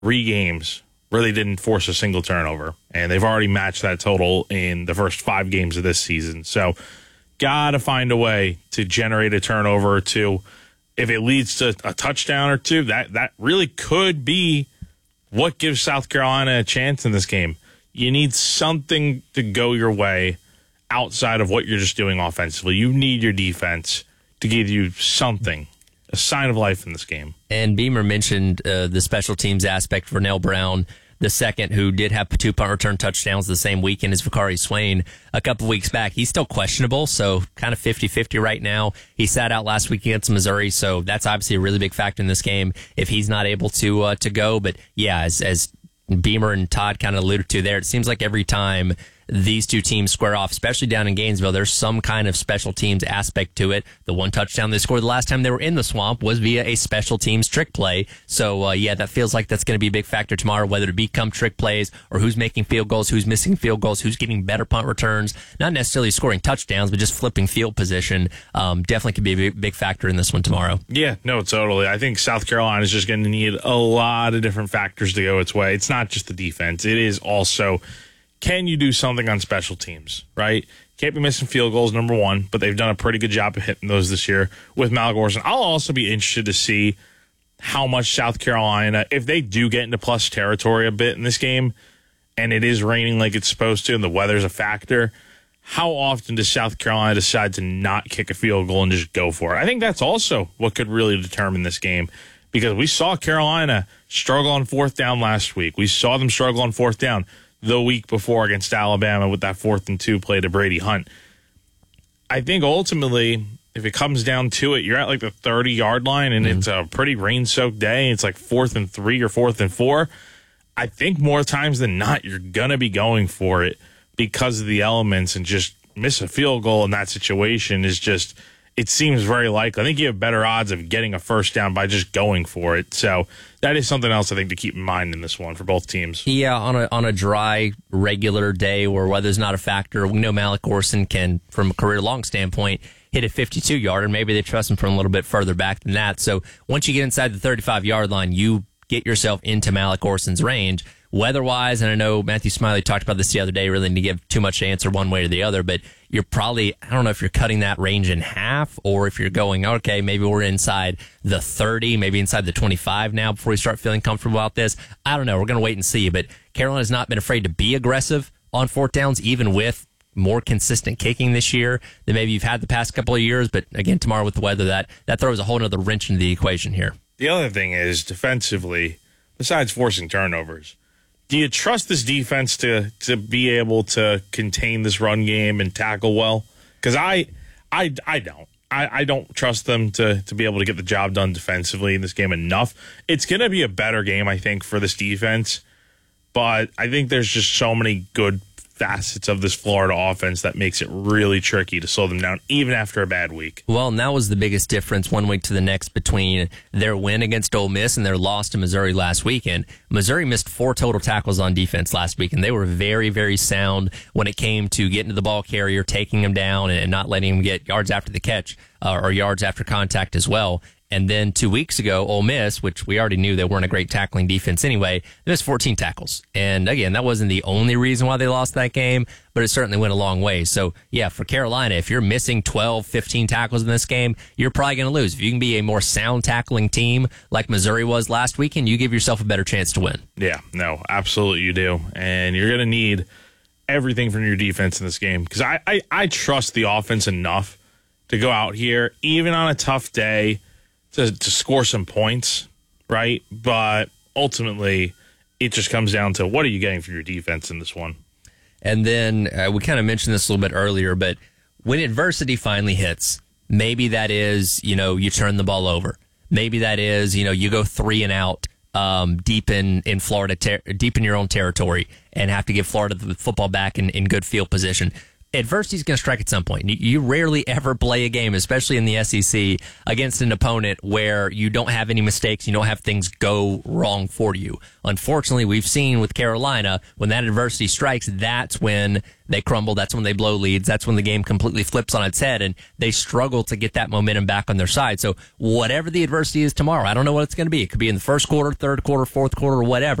3 games where they didn't force a single turnover, and they've already matched that total in the first 5 games of this season. So got to find a way to generate a turnover or two. If it leads to a touchdown or two, that really could be what gives South Carolina a chance in this game. You need something to go your way outside of what you're just doing offensively. You need your defense to give you something, a sign of life in this game. And Beamer mentioned the special teams aspect for Nell Brown, the second, who did have 2 punt return touchdowns the same weekend as Vakari Swain a couple weeks back. He's still questionable, so kind of 50-50 right now. He sat out last week against Missouri, so that's obviously a really big factor in this game if he's not able to go. But yeah, as Beamer and Todd kind of alluded to there, it seems like every time these two teams square off, especially down in Gainesville, there's some kind of special teams aspect to it. The one touchdown they scored the last time they were in the Swamp was via a special teams trick play. So, yeah, that feels like that's going to be a big factor tomorrow, whether it become trick plays or who's making field goals, who's missing field goals, who's getting better punt returns. Not necessarily scoring touchdowns, but just flipping field position. Definitely could be a big factor in this one tomorrow. Yeah, no, totally. I think South Carolina is just going to need a lot of different factors to go its way. It's not just the defense. It is also, can you do something on special teams, right? Can't be missing field goals, number one, but they've done a pretty good job of hitting those this year with Malik Orson. I'll also be interested to see how much South Carolina, if they do get into plus territory a bit in this game, and it is raining like it's supposed to and the weather's a factor, how often does South Carolina decide to not kick a field goal and just go for it? I think that's also what could really determine this game, because we saw Carolina struggle on 4th down last week. We saw them struggle on 4th down the week before against Alabama with that 4th and 2 play to Brady Hunt. I think ultimately, if it comes down to it, you're at like the 30-yard line and it's a pretty rain-soaked day. It's like 4th and 3 or 4th and 4. I think more times than not, you're going to be going for it because of the elements, and just miss a field goal in that situation is just, it seems very likely. I think you have better odds of getting a first down by just going for it. So that is something else I think to keep in mind in this one for both teams. Yeah, on a dry, regular day where weather's not a factor, we know Malik Orson can, from a career-long standpoint, hit a 52-yarder. Maybe they trust him from a little bit further back than that. So once you get inside the 35-yard line, you get yourself into Malik Orson's range. Weather-wise, and I know Matthew Smiley talked about this the other day, really need to give too much to answer one way or the other, but you're probably, I don't know if you're cutting that range in half, or if you're going, okay, maybe we're inside the 30, maybe inside the 25 now before we start feeling comfortable about this. I don't know. We're going to wait and see, but Carolina's not been afraid to be aggressive on 4th downs, even with more consistent kicking this year than maybe you've had the past couple of years. But again, tomorrow with the weather, that throws a whole other wrench into the equation here. The other thing is, defensively, besides forcing turnovers, do you trust this defense to be able to contain this run game and tackle well? Because I don't. I don't trust them to be able to get the job done defensively in this game enough. It's going to be a better game, I think, for this defense. But I think there's just so many good facets of this Florida offense that makes it really tricky to slow them down, even after a bad week. Well, and that was the biggest difference one week to the next between their win against Ole Miss and their loss to Missouri last weekend. Missouri missed 4 total tackles on defense last week, and they were very, very sound when it came to getting to the ball carrier, taking him down, and not letting him get yards after the catch or yards after contact as well. And then 2 weeks ago, Ole Miss, which we already knew they weren't a great tackling defense anyway, they missed 14 tackles. And again, that wasn't the only reason why they lost that game, but it certainly went a long way. So yeah, for Carolina, if you're missing 12, 15 tackles in this game, you're probably going to lose. If you can be a more sound tackling team like Missouri was last weekend, you give yourself a better chance to win. Yeah, no, absolutely you do. And you're going to need everything from your defense in this game, because I trust the offense enough to go out here, even on a tough day, to score some points, right? But ultimately, it just comes down to what are you getting from your defense in this one? And then we kind of mentioned this a little bit earlier, but when adversity finally hits, maybe that is, you turn the ball over. Maybe that is, you go 3 and out deep in Florida, deep in your own territory, and have to give Florida the football back in good field position. adversity is going to strike at some point. You rarely ever play a game, especially in the SEC, against an opponent where you don't have any mistakes, you don't have things go wrong for you. Unfortunately, we've seen with Carolina, when that adversity strikes, that's when they crumble, that's when they blow leads, that's when the game completely flips on its head, and they struggle to get that momentum back on their side. So whatever the adversity is tomorrow, I don't know what it's going to be. It could be in the first quarter, third quarter, fourth quarter, whatever.